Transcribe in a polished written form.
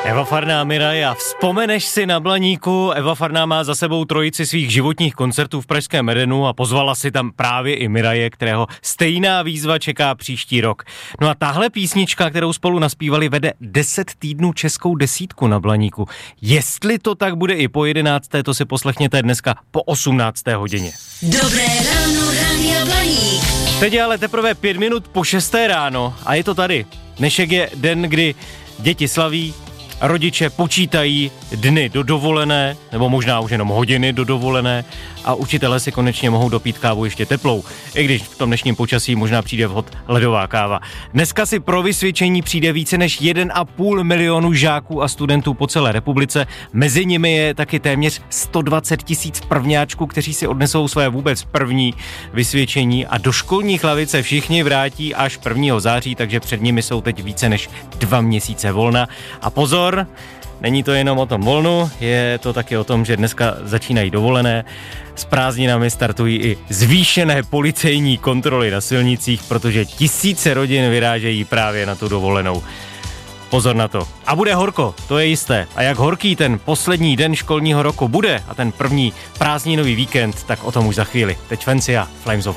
Eva Farná, Miraja, vzpomeneš si na Blaníku? Eva Farná má za sebou trojici svých životních koncertů v pražském Edenu a pozvala si tam právě i Miraje, kterého stejná výzva čeká příští rok. No a tahle písnička, kterou spolu naspívali, vede 10 týdnů českou desítku na Blaníku. Jestli to tak bude i po 11., to si poslechněte dneska po 18. hodině. Dobré ráno, Rádia Blaník. Teď je ale teprve 5 minut po 6. ráno a je to tady. Dnešek je den, kdy děti slaví, rodiče počítají dny do dovolené, nebo možná už jenom hodiny do dovolené a učitelé si konečně mohou dopít kávu ještě teplou, i když v tom dnešním počasí možná přijde vhod ledová káva. Dneska si pro vysvědčení přijde více než 1,5 milionu žáků a studentů po celé republice. Mezi nimi je taky téměř 120 000 prvňáčků, kteří si odnesou své vůbec první vysvědčení a do školních lavic se všichni vrátí až 1. září, takže před nimi jsou teď více než 2 měsíce volna. A pozor, není to jenom o tom volnu, je to taky o tom, že dneska začínají dovolené. S prázdninami startují i zvýšené policejní kontroly na silnicích, protože tisíce rodin vyrážejí právě na tu dovolenou. Pozor na to. A bude horko, to je jisté. A jak horký ten poslední den školního roku bude a ten první prázdninový víkend, tak o tom už za chvíli. Teď Fancy a Flames of